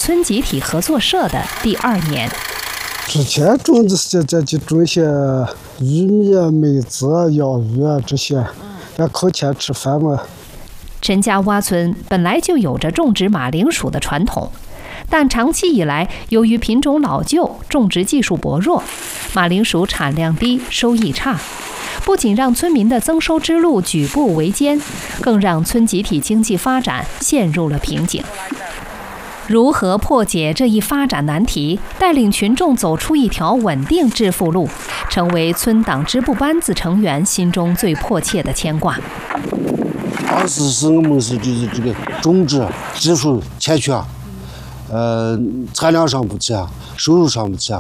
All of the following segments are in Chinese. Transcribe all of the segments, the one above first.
村集体合作社的第2年。 之前种的是就种些玉米啊、梅子啊、腰鱼啊这些，要靠钱吃饭嘛。 陈家洼村本来就有着种植马铃薯的传统，但长期以来，由于品种老旧、种植技术薄弱，马铃薯产量低、收益差，不仅让村民的增收之路举步维艰，更让村集体经济发展陷入了瓶颈。如何破解这一发展难题，带领群众走出一条稳定致富路，成为村党支部班子成员心中最迫切的牵挂。 当时是我们是就是这个种植技术欠缺，产量上不起，收入上不起，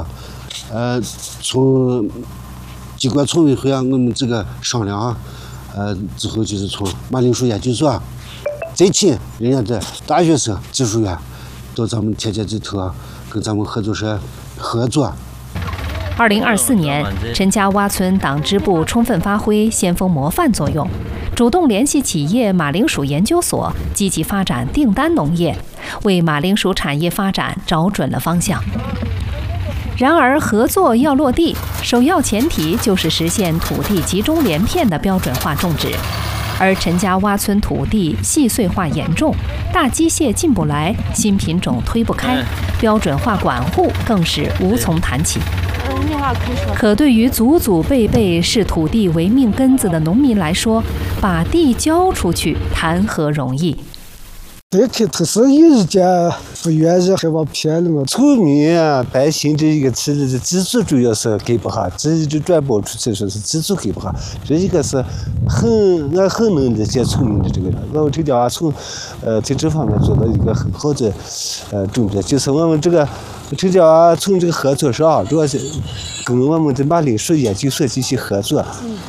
从机关村委会我们这个商量之后就是从马铃薯研究所再请人家的大学生技术员到咱们田间这头跟咱们合作社合作。 2024年，陈家洼村党支部充分发挥先锋模范作用，主动联系企业马铃薯研究所，积极发展订单农业，为马铃薯产业发展找准了方向。然而，合作要落地，首要前提就是实现土地集中连片的标准化种植。而陈家洼村土地细碎化严重，大机械进不来，新品种推不开，标准化管护更是无从谈起。可对于祖祖辈辈视土地为命根子的农民来说，把地交出去谈何容易？ 最开头是有人家不愿意，还把骗了嘛。 村民百姓这一个吃的基础主要是给不下，这就转播出去说是基础给不下，这一个是很能理解村民的这个人。我们陈家洼村在这方面做到一个很好的重点，就是我们这个陈家洼村这个合作社主要是跟我们的马铃薯研究所进行合作，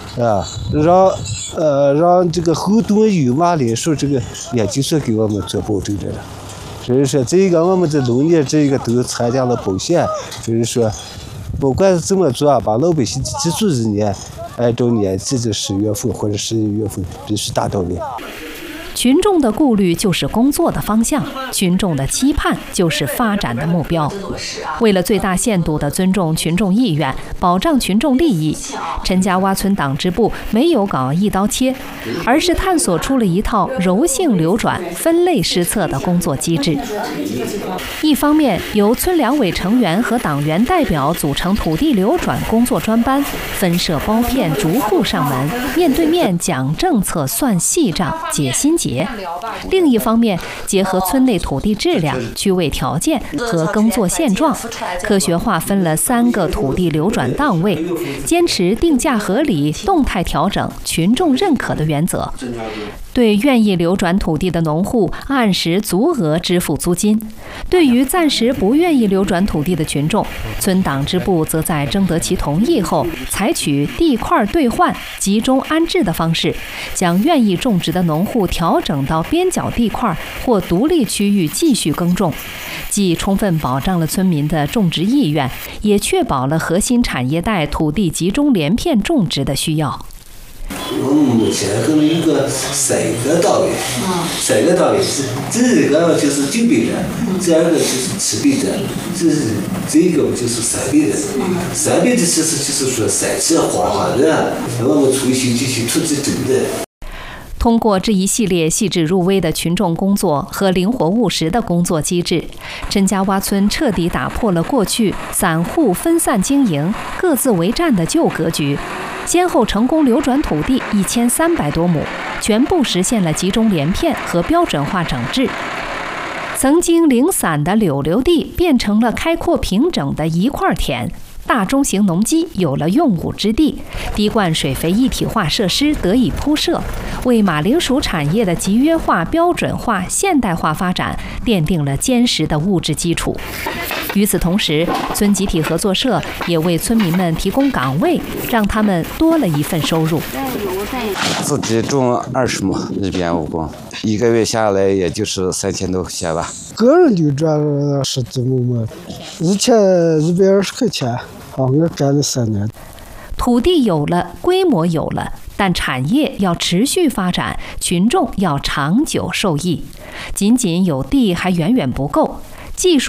让这个后端有马铃薯这个研究所给我们做保证的了。所以说，这个我们的农业这个都参加了保险，就是说，不管是怎么做，把老百姓的基础理念按照年纪的10月份或者11月份必须达到的。 群众的顾虑就是工作的方向，群众的期盼就是发展的目标。为了最大限度地尊重群众意愿，保障群众利益，陈家洼村党支部没有搞一刀切，而是探索出了一套柔性流转、分类施策的工作机制。一方面，由村两委成员和党员代表组成土地流转工作专班，分设包片，逐户上门，面对面讲政策、算细账、解心结。另一方面，结合村内土地质量、区位条件和耕作现状，科学划分了3个土地流转档位，坚持定价合理、动态调整、群众认可的原则。对愿意流转土地的农户，按时足额支付租金；对于暂时不愿意流转土地的群众，村党支部则在征得其同意后，采取地块兑换、集中安置的方式，将愿意种植的农户调整到边角地块或独立区域继续耕种，既充分保障了村民的种植意愿，也确保了核心产业带土地集中连片种植的需要。 我们目前可能有个3个单位，3个单位是这个就是900人，第2个就是700人，这个就是300人。300的其实就是说3期黄的，我们重新进行土地整的。 通过这一系列细致入微的群众工作和灵活务实的工作机制，陈家洼村彻底打破了过去散户分散经营、各自为战的旧格局，先后成功流转土地1300多亩，全部实现了集中连片和标准化整治。曾经零散的柳柳地变成了开阔平整的一块田，大中型农机有了用武之地，滴灌水肥一体化设施得以铺设，为马铃薯产业的集约化、标准化、现代化发展奠定了坚实的物质基础。与此同时，村集体合作社也为村民们提供岗位，让他们多了一份收入。 自己种20亩，1边5公，1个月下来也就是3000多块钱吧。 个人流转10几亩嘛，以前120块钱，我干了3年。 土地有了，规模有了，但产业要持续发展，群众要长久受益。仅仅有地还远远不够，技术